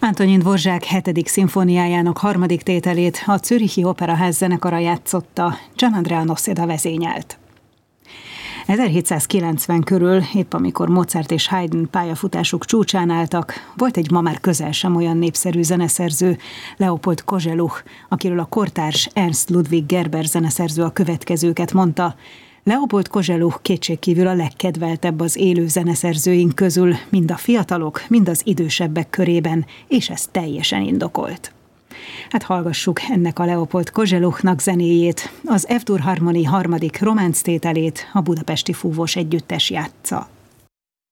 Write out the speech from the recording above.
Antonin Dvorzsák 7. szimfóniájának 3. tételét a Zürichi Operaház zenekara játszotta, Gianandrea Noseda vezényelt. 1790 körül, épp amikor Mozart és Haydn pályafutásuk csúcsán álltak, volt egy ma már közel sem olyan népszerű zeneszerző, Leopold Kozeluch, akiről a kortárs Ernst Ludwig Gerber zeneszerző a következőket mondta: Leopold Kozeluch kétségkívül a legkedveltebb az élő zeneszerzőink közül, mind a fiatalok, mind az idősebbek körében, és ez teljesen indokolt. Hát hallgassuk ennek a Leopold Kozeluchnak zenéjét, az F-dur Harmony 3. románc tételét a Budapesti Fúvós Együttes játsza.